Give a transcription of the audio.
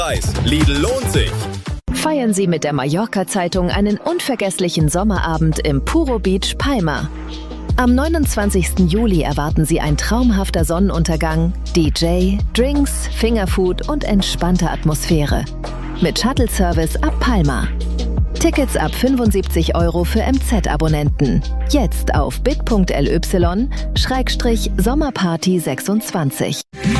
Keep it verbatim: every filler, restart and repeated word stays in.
Preis. Lidl lohnt sich. Feiern Sie mit der Mallorca-Zeitung einen unvergesslichen Sommerabend im Puro Beach Palma. Am neunundzwanzigsten Juli erwarten Sie ein traumhafter Sonnenuntergang, D J, Drinks, Fingerfood und entspannte Atmosphäre. Mit Shuttle-Service ab Palma. Tickets ab fünfundsiebzig Euro für M Z-Abonnenten. Jetzt auf bit.ly Schrägstrich Sommerparty sechsundzwanzig.